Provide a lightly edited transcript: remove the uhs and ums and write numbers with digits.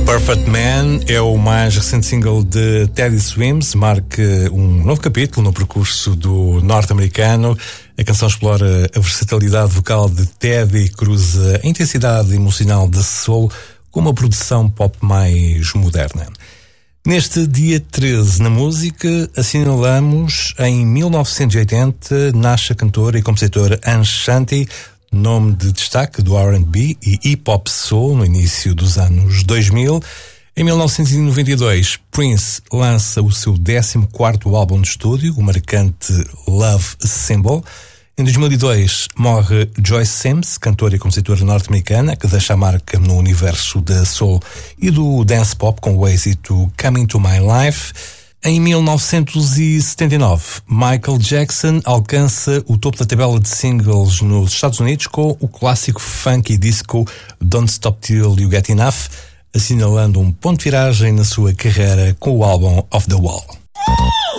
Perfect Man é o mais recente single de Teddy Swims, marca um novo capítulo no percurso do norte-americano. A canção explora a versatilidade vocal de Teddy e cruza a intensidade emocional da soul com uma produção pop mais moderna. Neste dia 13 na música, assinalamos em 1980, nasce a cantora e compositora Anne Shanty, nome de destaque do R&B e hip-hop soul no início dos anos 2000. Em 1992, Prince lança o seu 14º álbum de estúdio, o marcante Love Symbol. Em 2002, morre Joyce Sims, cantora e compositora norte-americana, que deixa a marca no universo da soul e do dance pop com o êxito Coming to My Life. Em 1979, Michael Jackson alcança o topo da tabela de singles nos Estados Unidos com o clássico funky disco Don't Stop Till You Get Enough, assinalando um ponto de viragem na sua carreira com o álbum Off the Wall.